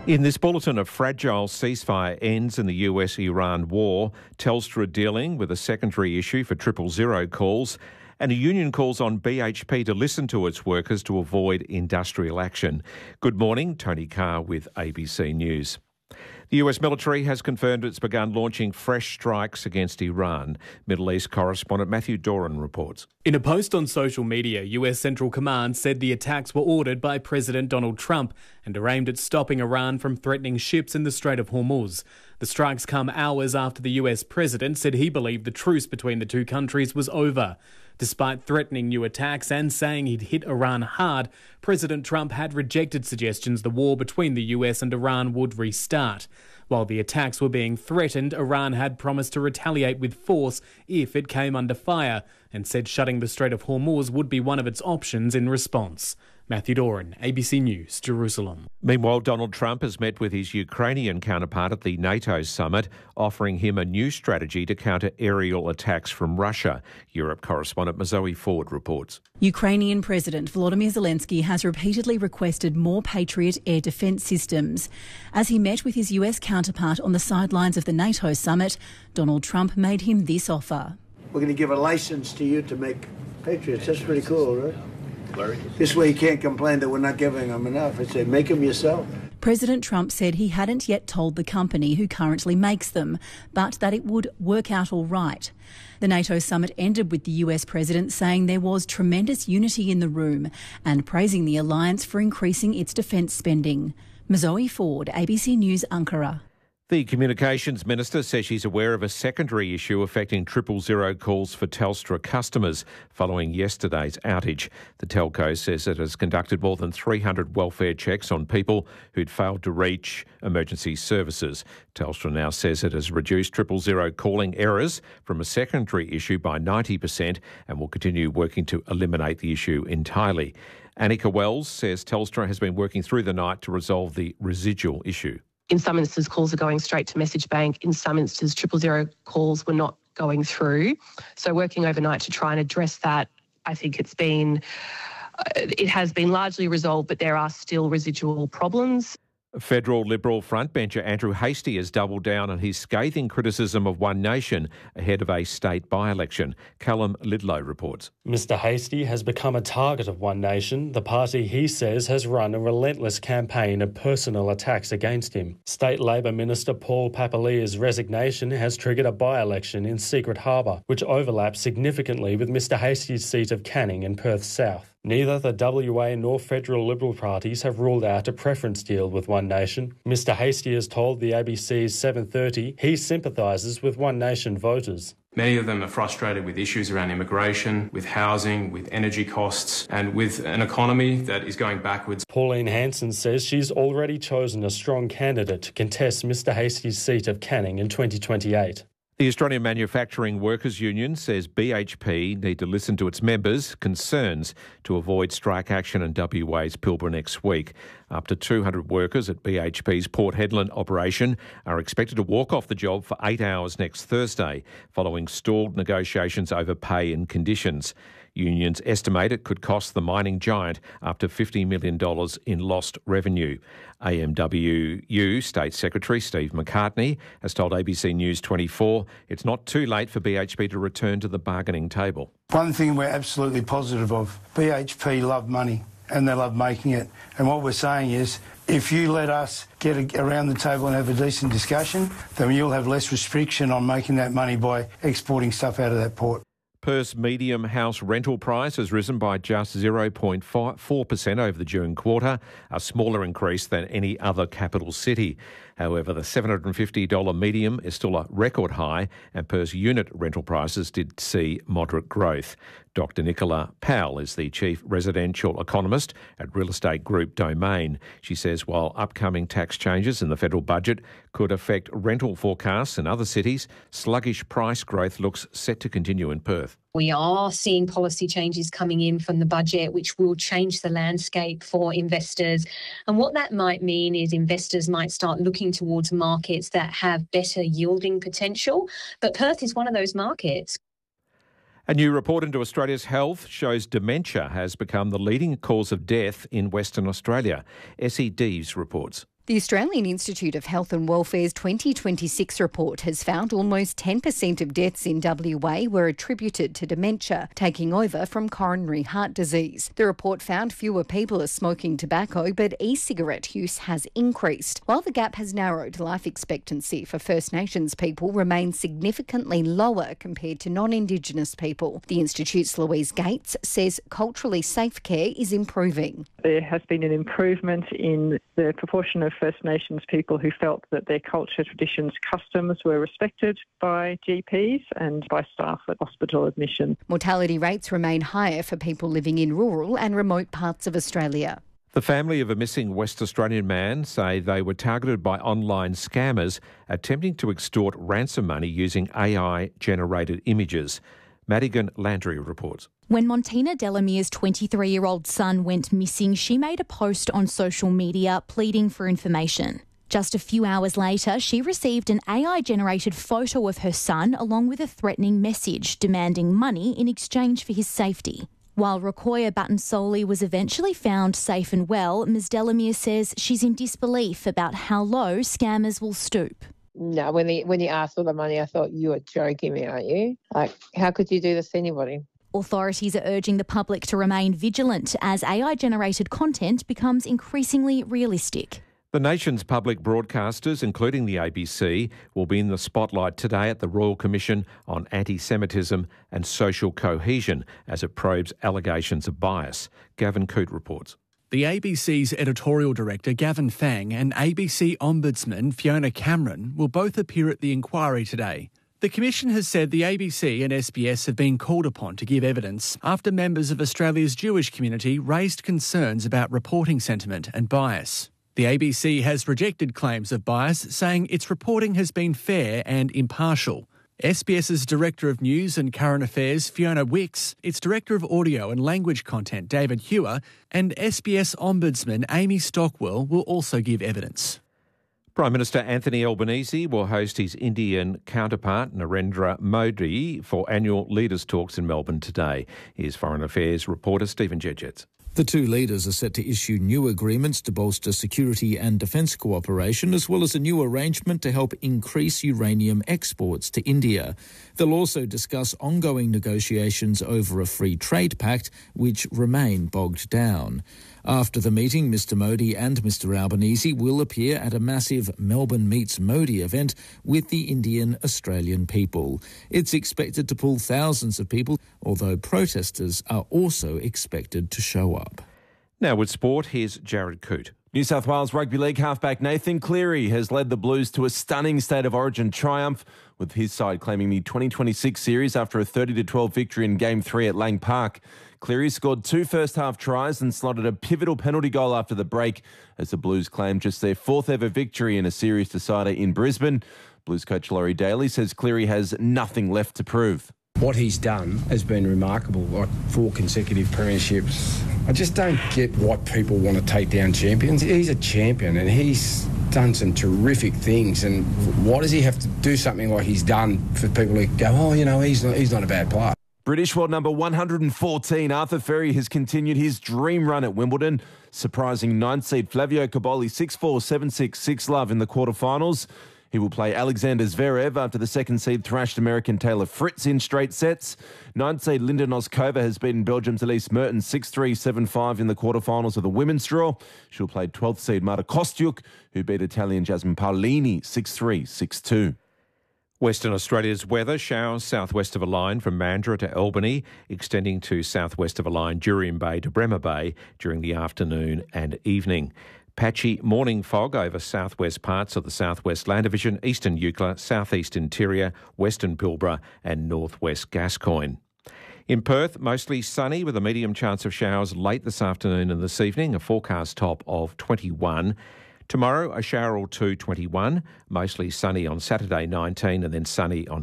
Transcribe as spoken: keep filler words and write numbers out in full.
In this bulletin, a fragile ceasefire ends in the U S Iran war, Telstra dealing with a secondary issue for triple zero calls, and a union calls on B H P to listen to its workers to avoid industrial action. Good morning, Tony Carr with A B C News. The U S military has confirmed it's begun launching fresh strikes against Iran. Middle East correspondent Matthew Doran reports. In a post on social media, U S Central Command said the attacks were ordered by President Donald Trump and are aimed at stopping Iran from threatening ships in the Strait of Hormuz. The strikes come hours after the U S president said he believed the truce between the two countries was over. Despite threatening new attacks and saying he'd hit Iran hard, President Trump had rejected suggestions the war between the U S and Iran would restart. While the attacks were being threatened, Iran had promised to retaliate with force if it came under fire and said shutting the Strait of Hormuz would be one of its options in response. Matthew Doran, A B C News, Jerusalem. Meanwhile, Donald Trump has met with his Ukrainian counterpart at the NATO summit, offering him a new strategy to counter aerial attacks from Russia. Europe correspondent Zoe Ford reports. Ukrainian President Volodymyr Zelensky has repeatedly requested more Patriot air defence systems. As he met with his U S counterpart on the sidelines of the NATO summit, Donald Trump made him this offer. We're going to give a licence to you to make Patriots. That's pretty cool, right? This way you can't complain that we're not giving them enough. I say, make them yourself. President Trump said he hadn't yet told the company who currently makes them, but that it would work out all right. The NATO summit ended with the U S president saying there was tremendous unity in the room and praising the alliance for increasing its defence spending. Zoe Ford, A B C News, Ankara. The Communications Minister says she's aware of a secondary issue affecting triple zero calls for Telstra customers following yesterday's outage. The telco says it has conducted more than three hundred welfare checks on people who'd failed to reach emergency services. Telstra now says it has reduced triple zero calling errors from a secondary issue by ninety percent and will continue working to eliminate the issue entirely. Annika Wells says Telstra has been working through the night to resolve the residual issue. In some instances, calls are going straight to message bank. In some instances, triple zero calls were not going through. So working overnight to try and address that, I think it's been, uh, it has been largely resolved, but there are still residual problems. Federal Liberal frontbencher Andrew Hastie has doubled down on his scathing criticism of One Nation ahead of a state by-election. Callum Lidlow reports. Mister Hastie has become a target of One Nation, the party he says has run a relentless campaign of personal attacks against him. State Labor Minister Paul Papalia's resignation has triggered a by-election in Secret Harbour, which overlaps significantly with Mister Hastie's seat of Canning in Perth South. Neither the W A nor federal Liberal parties have ruled out a preference deal with One Nation. Mister Hastie has told the A B C's seven thirty he sympathises with One Nation voters. Many of them are frustrated with issues around immigration, with housing, with energy costs, and with an economy that is going backwards. Pauline Hanson says she's already chosen a strong candidate to contest Mister Hastie's seat of Canning in twenty twenty-eight. The Australian Manufacturing Workers Union says B H P need to listen to its members' concerns to avoid strike action in W A's Pilbara next week. Up to two hundred workers at B H P's Port Hedland operation are expected to walk off the job for eight hours next Thursday, following stalled negotiations over pay and conditions. Unions estimate it could cost the mining giant up to fifty million dollars in lost revenue. A M W U State Secretary Steve McCartney has told A B C News twenty-four it's not too late for B H P to return to the bargaining table. One thing we're absolutely positive of, B H P love money and they love making it. And what we're saying is, if you let us get around the table and have a decent discussion, then you'll have less restriction on making that money by exporting stuff out of that port. Perth's medium house rental price has risen by just zero point four percent over the June quarter, a smaller increase than any other capital city. However, the seven hundred fifty dollars medium is still a record high, and Perth's unit rental prices did see moderate growth. Doctor Nicola Powell is the chief residential economist at real estate group Domain. She says while upcoming tax changes in the federal budget could affect rental forecasts in other cities, sluggish price growth looks set to continue in Perth. We are seeing policy changes coming in from the budget, which will change the landscape for investors. And what that might mean is investors might start looking towards markets that have better yielding potential. But Perth is one of those markets. A new report into Australia's health shows dementia has become the leading cause of death in Western Australia. Essie Deves reports. The Australian Institute of Health and Welfare's twenty twenty-six report has found almost ten percent of deaths in W A were attributed to dementia, taking over from coronary heart disease. The report found fewer people are smoking tobacco, but e-cigarette use has increased. While the gap has narrowed, life expectancy for First Nations people remains significantly lower compared to non-Indigenous people. The Institute's Louise Gates says culturally safe care is improving. There has been an improvement in the proportion of First Nations people who felt that their culture, traditions, customs were respected by G Ps and by staff at hospital admission. Mortality rates remain higher for people living in rural and remote parts of Australia. The family of a missing West Australian man say they were targeted by online scammers attempting to extort ransom money using A I-generated images. Madigan Landry reports. When Montina Delamere's twenty-three-year-old son went missing, she made a post on social media pleading for information. Just a few hours later, she received an A I-generated photo of her son along with a threatening message demanding money in exchange for his safety. While Rokoya Button-Soley was eventually found safe and well, Miz Delamere says she's in disbelief about how low scammers will stoop. No, when he, when you asked for the money, I thought, you are joking me, aren't you? Like, how could you do this to anybody? Authorities are urging the public to remain vigilant as A I-generated content becomes increasingly realistic. The nation's public broadcasters, including the A B C, will be in the spotlight today at the Royal Commission on Anti-Semitism and Social Cohesion as it probes allegations of bias. Gavin Coote reports. The A B C's editorial director Gavin Fang and A B C Ombudsman Fiona Cameron will both appear at the inquiry today. The Commission has said the A B C and S B S have been called upon to give evidence after members of Australia's Jewish community raised concerns about reporting sentiment and bias. The A B C has rejected claims of bias, saying its reporting has been fair and impartial. SBS's Director of News and Current Affairs, Fiona Wicks, its Director of Audio and Language Content, David Hewer, and S B S Ombudsman Amy Stockwell will also give evidence. Prime Minister Anthony Albanese will host his Indian counterpart Narendra Modi for annual leaders' talks in Melbourne today. Here's Foreign Affairs reporter Stephen Jedgetts. The two leaders are set to issue new agreements to bolster security and defence cooperation, as well as a new arrangement to help increase uranium exports to India. They'll also discuss ongoing negotiations over a free trade pact, which remain bogged down. After the meeting, Mister Modi and Mister Albanese will appear at a massive Melbourne Meets Modi event with the Indian-Australian people. It's expected to pull thousands of people, although protesters are also expected to show up. Now with sport, here's Jared Coote. New South Wales Rugby League halfback Nathan Cleary has led the Blues to a stunning State of Origin triumph, with his side claiming the twenty twenty-six series after a thirty to twelve victory in Game three at Lang Park. Cleary scored two first-half tries and slotted a pivotal penalty goal after the break as the Blues claimed just their fourth-ever victory in a series decider in Brisbane. Blues coach Laurie Daly says Cleary has nothing left to prove. What he's done has been remarkable, like four consecutive premierships. I just don't get why people want to take down champions. He's a champion and he's done some terrific things, and why does he have to do something like he's done for people to go, oh, you know, he's not, he's not a bad player? British world number one hundred fourteen, Arthur Ferry, has continued his dream run at Wimbledon, surprising ninth seed Flavio Cobolli six four, seven six, six love in the quarterfinals. He will play Alexander Zverev after the second seed thrashed American Taylor Fritz in straight sets. ninth seed Linda Noskova has beaten Belgium's Elise Mertens six three, seven five in the quarterfinals of the women's draw. She'll play twelfth seed Marta Kostyuk, who beat Italian Jasmine Paolini six three, six two. Western Australia's weather: showers southwest of a line from Mandurah to Albany, extending to southwest of a line Jurien Bay to Bremer Bay during the afternoon and evening. Patchy morning fog over southwest parts of the Southwest Land Division, eastern Eucla, southeast interior, western Pilbara and northwest Gascoyne. In Perth, mostly sunny with a medium chance of showers late this afternoon and this evening, a forecast top of twenty-one. Tomorrow, a shower or two, twenty-one. Mostly sunny on Saturday, nineteen, and then sunny on